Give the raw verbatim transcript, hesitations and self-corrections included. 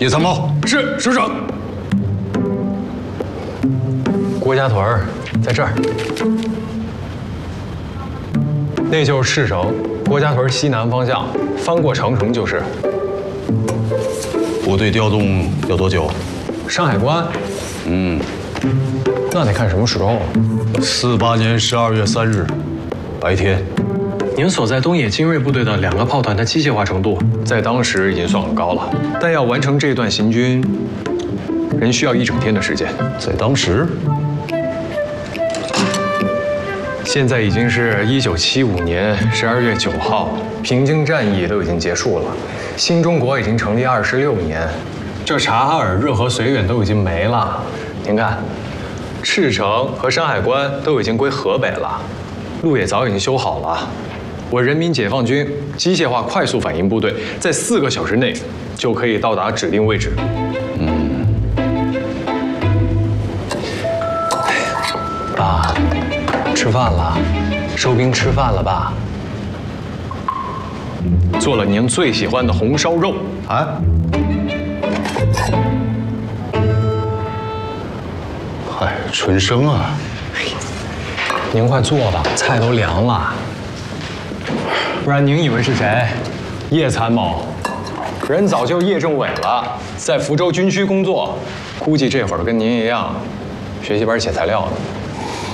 叶参谋。 是首长。郭家屯儿在这儿，那就是赤城。郭家屯西南方向，翻过长城就是。 部队调动要多久？ 山海关。 嗯， 那得看什么时候。 四八年十二月三日，白天。 您所在东野精锐部队的两个炮团的机械化程度，在当时已经算很高了，但要完成这段行军，仍需要一整天的时间。 在当时， 现在已经是一九七五年十二月九号，平津战役都已经结束了，新中国已经成立二十六年，这察哈尔、热河、绥远都已经没了。您看，赤城和山海关都已经归河北了，路也早已经修好了。我人民解放军机械化快速反应部队在四个小时内就可以到达指定位置。 嗯， 爸，吃饭了，收兵吃饭了吧？做了您最喜欢的红烧肉啊。嗨，春生啊！ 您快坐吧，菜都凉了。不然您以为是谁？叶参谋，人早就叶政委了，在福州军区工作，估计这会儿跟您一样，学习班写材料呢。